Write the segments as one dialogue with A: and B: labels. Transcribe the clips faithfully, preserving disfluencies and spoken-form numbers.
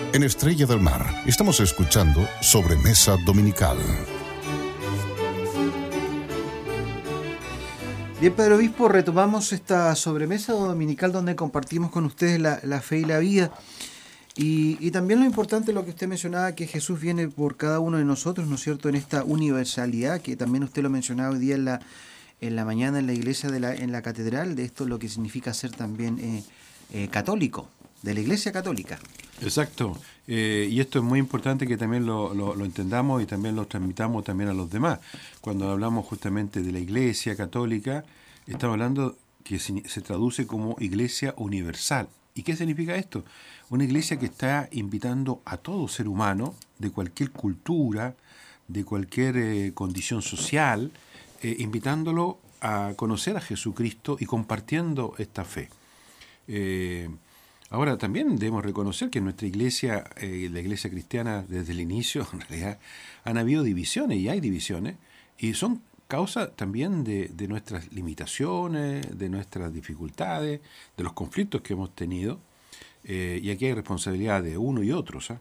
A: En Estrella del Mar estamos escuchando Sobremesa Dominical.
B: Bien, Padre Obispo, retomamos esta sobremesa dominical donde compartimos con ustedes la, la fe y la vida. Y, y también lo importante, lo que usted mencionaba, que Jesús viene por cada uno de nosotros, ¿no es cierto?, en esta universalidad, que también usted lo mencionaba hoy día en la, en la mañana en la iglesia, de la, en la catedral, de esto lo que significa ser también eh, eh, católico, de la iglesia católica.
C: Exacto, eh, y esto es muy importante que también lo, lo, lo entendamos y también lo transmitamos también a los demás. Cuando hablamos justamente de la iglesia católica, estamos hablando que se, se traduce como iglesia universal. ¿Y qué significa esto? Una iglesia que está invitando a todo ser humano, de cualquier cultura, de cualquier eh, condición social, eh, invitándolo a conocer a Jesucristo y compartiendo esta fe. Eh, Ahora, también debemos reconocer que en nuestra iglesia, eh, la iglesia cristiana, desde el inicio, en realidad, han habido divisiones, y hay divisiones, y son causa también de, de nuestras limitaciones, de nuestras dificultades, de los conflictos que hemos tenido, eh, y aquí hay responsabilidad de uno y otros, ¿eh?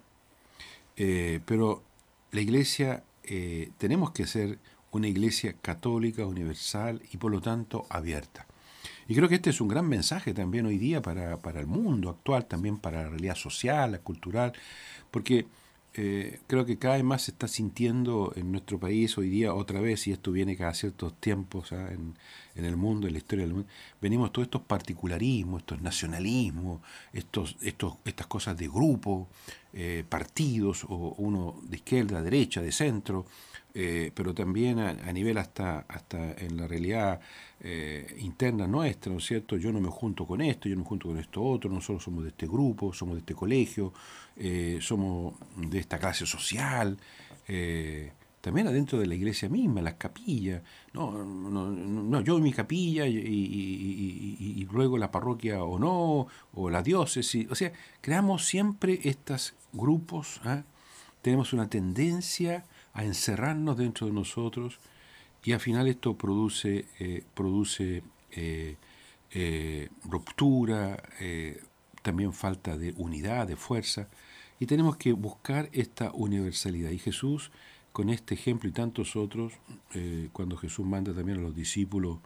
C: Eh, pero la iglesia, eh, tenemos que ser una iglesia católica, universal, y por lo tanto abierta. Y creo que este es un gran mensaje también hoy día para, para el mundo actual, también para la realidad social, la cultural, porque eh, creo que cada vez más se está sintiendo en nuestro país hoy día otra vez, y esto viene cada ciertos tiempos, ¿eh? en, en el mundo, en la historia del mundo, venimos todos estos particularismos, estos nacionalismos, estos, estos, estas cosas de grupo, eh, partidos, o uno de izquierda, derecha, de centro, eh, pero también a, a nivel hasta, hasta en la realidad eh, interna nuestra, ¿no es cierto? Yo no me junto con esto, yo no me junto con esto otro, nosotros somos de este grupo, somos de este colegio, eh, somos de esta clase social, eh, también adentro de la iglesia misma, las capillas, no, no, no yo en mi capilla y, y, y, y, y luego la parroquia o no, o la diócesis, o sea, creamos siempre estos grupos, ¿eh? Tenemos una tendencia a encerrarnos dentro de nosotros, y al final esto produce, eh, produce eh, eh, ruptura, eh, también falta de unidad, de fuerza, y tenemos que buscar esta universalidad. Y Jesús, con este ejemplo y tantos otros, eh, cuando Jesús manda también a los discípulos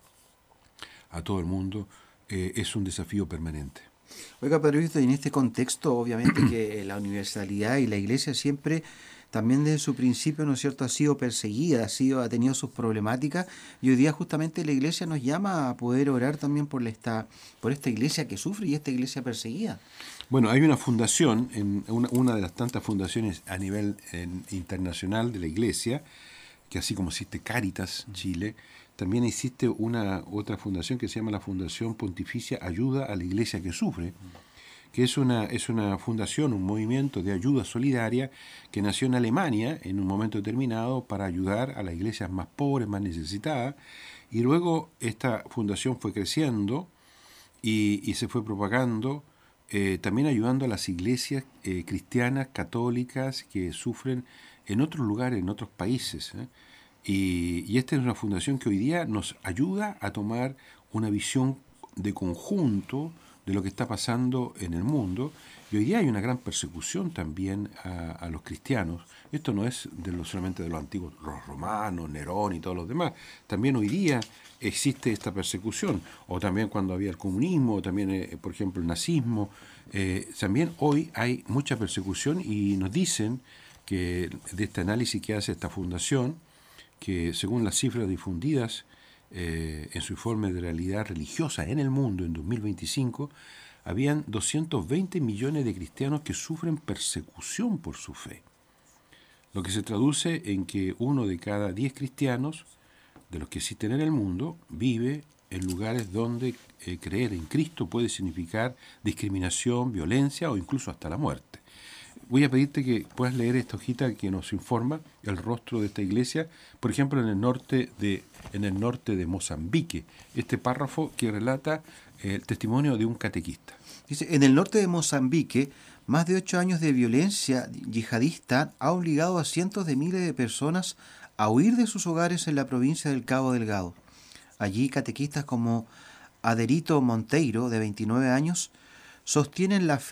C: a todo el mundo, eh, es un desafío permanente.
B: Oiga, Padre Obispo, en este contexto, obviamente que la universalidad y la iglesia siempre, también desde su principio, ¿no es cierto?, ha sido perseguida, ha sido, ha tenido sus problemáticas, y hoy día justamente la iglesia nos llama a poder orar también por esta, por esta iglesia que sufre y esta iglesia perseguida.
C: Bueno, hay una fundación, en una, una de las tantas fundaciones a nivel en, internacional de la iglesia, que así como existe Cáritas Chile, también existe una otra fundación que se llama la Fundación Pontificia Ayuda a la Iglesia que Sufre, que es una, es una fundación, un movimiento de ayuda solidaria que nació en Alemania en un momento determinado para ayudar a las iglesias más pobres, más necesitadas, y luego esta fundación fue creciendo y, y se fue propagando, eh, también ayudando a las iglesias eh, cristianas, católicas, que sufren en otros lugares, en otros países, ¿eh? Y, y esta es una fundación que hoy día nos ayuda a tomar una visión de conjunto de lo que está pasando en el mundo, y hoy día hay una gran persecución también a, a los cristianos. Esto no es de lo, solamente de los antiguos, los romanos, Nerón y todos los demás. También hoy día existe esta persecución, o también cuando había el comunismo, o también, eh, por ejemplo, el nazismo. Eh, también hoy hay mucha persecución, y nos dicen que de este análisis que hace esta fundación, que según las cifras difundidas eh, en su informe de realidad religiosa en el mundo en dos mil veinticinco, habían doscientos veinte millones de cristianos que sufren persecución por su fe, lo que se traduce en que uno de cada diez cristianos de los que existen en el mundo vive en lugares donde eh, creer en Cristo puede significar discriminación, violencia o incluso hasta la muerte. Voy a pedirte que puedas leer esta hojita que nos informa el rostro de esta iglesia, por ejemplo, en el norte de, en el norte de Mozambique, este párrafo que relata eh, el testimonio de un catequista.
B: Dice, en el norte de Mozambique, más de ocho años de violencia yihadista ha obligado a cientos de miles de personas a huir de sus hogares en la provincia del Cabo Delgado. Allí, catequistas como Aderito Monteiro, de veintinueve años, sostienen la fe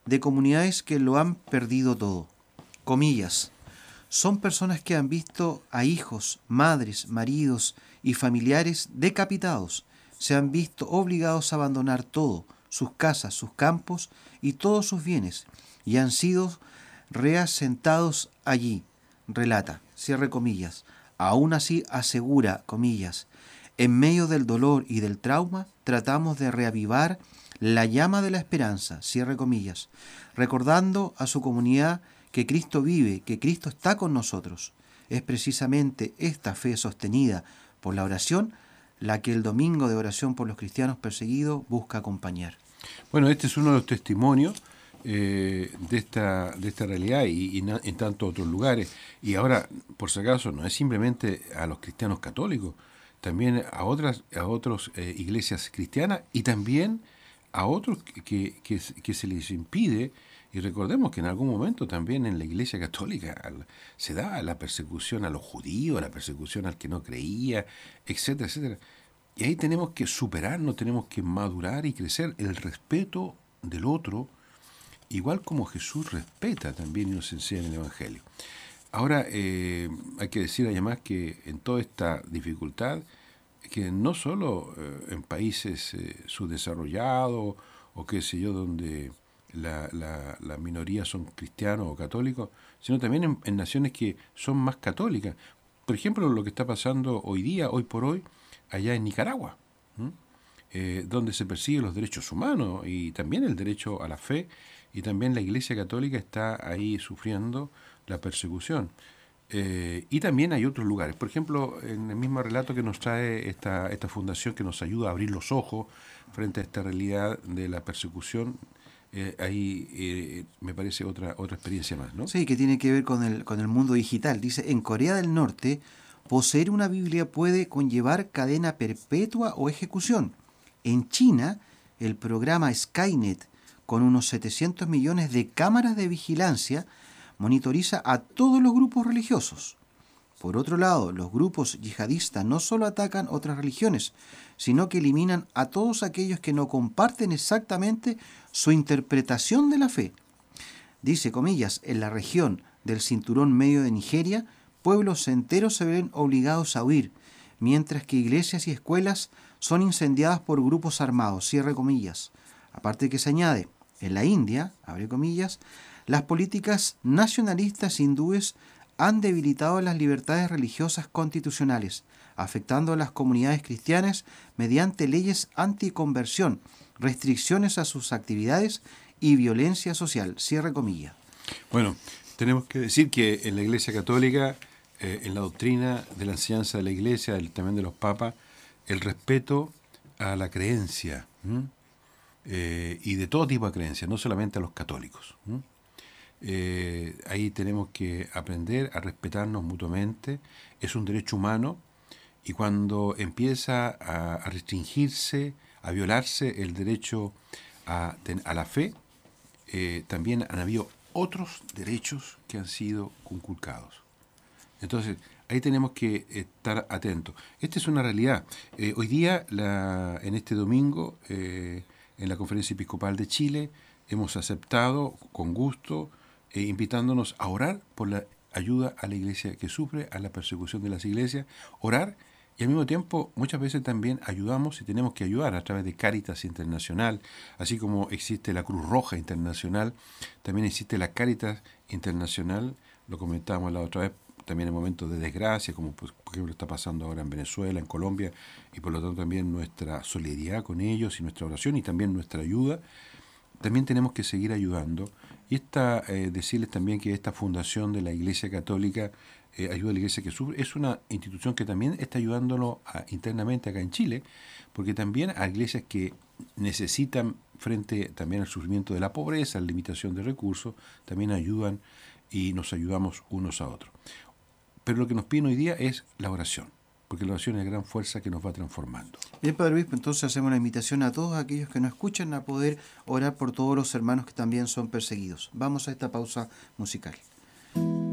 B: de comunidades que lo han perdido todo. Comillas, son personas que han visto a hijos, madres, maridos y familiares decapitados, se han visto obligados a abandonar todo, sus casas, sus campos y todos sus bienes, y han sido reasentados allí, relata, cierre comillas. Aún así asegura, comillas, en medio del dolor y del trauma tratamos de reavivar la llama de la esperanza, cierre comillas, recordando a su comunidad que Cristo vive, que Cristo está con nosotros. Es precisamente esta fe sostenida por la oración la que el domingo de oración por los cristianos perseguidos busca acompañar.
C: Bueno, este es uno de los testimonios eh, de esta de esta realidad y, y na, en tantos otros lugares. Y ahora, por si acaso, no es simplemente a los cristianos católicos, también a otras a otras eh, iglesias cristianas y también a otros que, que, que se les impide. Y recordemos que en algún momento también en la Iglesia Católica se da la persecución a los judíos, la persecución al que no creía, etcétera, etcétera. Y ahí tenemos que superarnos, tenemos que madurar y crecer el respeto del otro, igual como Jesús respeta también y nos enseña en el Evangelio. Ahora, eh, hay que decir además que en toda esta dificultad, que no solo eh, en países eh, subdesarrollados o qué sé yo, donde la, la, la minoría son cristianos o católicos, sino también en, en naciones que son más católicas. Por ejemplo, lo que está pasando hoy día, hoy por hoy, allá en Nicaragua, eh, donde se persiguen los derechos humanos y también el derecho a la fe, y también la Iglesia Católica está ahí sufriendo la persecución. Eh, y también hay otros lugares. Por ejemplo, en el mismo relato que nos trae esta, esta fundación que nos ayuda a abrir los ojos frente a esta realidad de la persecución, eh, ahí eh, me parece otra otra experiencia más, ¿no?
B: Sí, que tiene que ver con el, con el mundo digital. Dice, en Corea del Norte, poseer una Biblia puede conllevar cadena perpetua o ejecución. En China, el programa Skynet, con unos setecientos millones de cámaras de vigilancia, monitoriza a todos los grupos religiosos. Por otro lado, los grupos yihadistas no solo atacan otras religiones, sino que eliminan a todos aquellos que no comparten exactamente su interpretación de la fe. Dice, comillas, en la región del cinturón medio de Nigeria, pueblos enteros se ven obligados a huir, mientras que iglesias y escuelas son incendiadas por grupos armados, cierre comillas. Aparte que se añade, en la India, abre comillas, las políticas nacionalistas hindúes han debilitado las libertades religiosas constitucionales, afectando a las comunidades cristianas mediante leyes anticonversión, restricciones a sus actividades y violencia social, cierre comillas.
C: Bueno, tenemos que decir que en la Iglesia Católica, eh, en la doctrina de la enseñanza de la Iglesia, el, también de los papas, el respeto a la creencia, eh, y de todo tipo de creencias, no solamente a los católicos. ¿m? Eh, ahí tenemos que aprender a respetarnos mutuamente, es un derecho humano, y cuando empieza a, a restringirse, a violarse el derecho a, a la fe, eh, también han habido otros derechos que han sido conculcados. Entonces, ahí tenemos que estar atentos. Esta es una realidad. Eh, hoy día, la, en este domingo, eh, en la Conferencia Episcopal de Chile, hemos aceptado con gusto, eh, invitándonos a orar por la ayuda a la iglesia que sufre, a la persecución de las iglesias, orar, y al mismo tiempo muchas veces también ayudamos y tenemos que ayudar a través de Cáritas Internacional, así como existe la Cruz Roja Internacional, también existe la Cáritas Internacional, lo comentábamos la otra vez, también en momentos de desgracia, como por ejemplo está pasando ahora en Venezuela, en Colombia, y por lo tanto también nuestra solidaridad con ellos y nuestra oración y también nuestra ayuda. También tenemos que seguir ayudando. Y esta, eh, decirles también que esta fundación de la Iglesia Católica, eh, Ayuda a la Iglesia que Sufre, es una institución que también está ayudándolo a, internamente acá en Chile, porque también hay iglesias que necesitan, frente también al sufrimiento de la pobreza, la limitación de recursos, también ayudan y nos ayudamos unos a otros. Pero lo que nos piden hoy día es la oración, porque la oración es la gran fuerza que nos va transformando.
B: Bien, Padre Obispo, entonces hacemos una invitación a todos aquellos que nos escuchan a poder orar por todos los hermanos que también son perseguidos. Vamos a esta pausa musical.